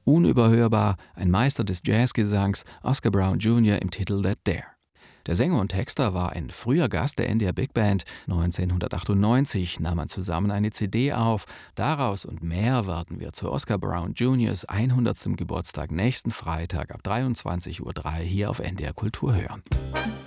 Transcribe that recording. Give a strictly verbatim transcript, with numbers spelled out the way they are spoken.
Unüberhörbar, ein Meister des Jazzgesangs, Oscar Brown Junior im Titel That Dare. Der Sänger und Texter war ein früher Gast der N D R Big Band. neunzehnhundertachtundneunzig nahm man zusammen eine C D auf. Daraus und mehr werden wir zu Oscar Brown Juniors hundertstem Geburtstag nächsten Freitag ab dreiundzwanzig Uhr drei hier auf N D R Kultur hören.